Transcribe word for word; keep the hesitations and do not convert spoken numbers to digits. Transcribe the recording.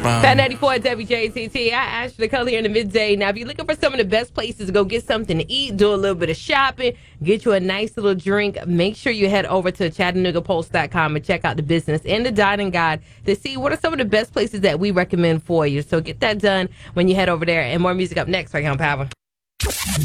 Fat ninety-four W J T T. I asked you to come here in the midday. Now, if you're looking for some of the best places to go get something to eat, do a little bit of shopping, get you a nice little drink, make sure you head over to Chattanooga Post dot com and check out the business and the dining guide to see what are some of the best places that we recommend for you. So get that done when you head over there. And more music up next right here on Power.